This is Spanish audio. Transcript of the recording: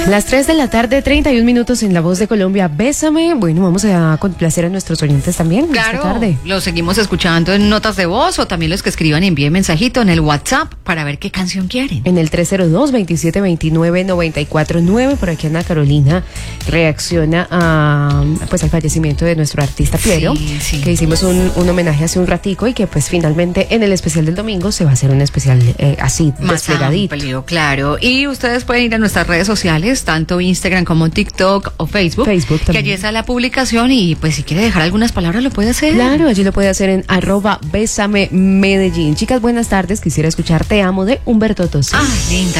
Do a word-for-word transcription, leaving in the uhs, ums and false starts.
Las tres de la tarde, treinta y un minutos en La Voz de Colombia. Bésame. Bueno, vamos a complacer a nuestros oyentes también. Claro, esta tarde. los seguimos escuchando en notas de voz o también los que escriban envíen mensajito en el WhatsApp para ver qué canción quieren. En el tres cero dos, veintisiete veintinueve, noventa y cuatro nueve, por aquí Ana Carolina reacciona a, pues, al fallecimiento de nuestro artista Piero, Sí, sí. que hicimos un, un homenaje hace un ratico y que pues finalmente en el especial del domingo se va a hacer un especial eh, así, Más desplegadito. amplio, claro. Y ustedes pueden ir a nuestras redes sociales, tanto Instagram como TikTok o Facebook, Facebook que también. allí está la publicación y pues si quiere dejar algunas palabras lo puede hacer. Claro, allí lo puede hacer en arroba Bésame Medellín. Chicas, buenas tardes. Quisiera escuchar Te Amo de Humberto Tozzi. Ah, linda.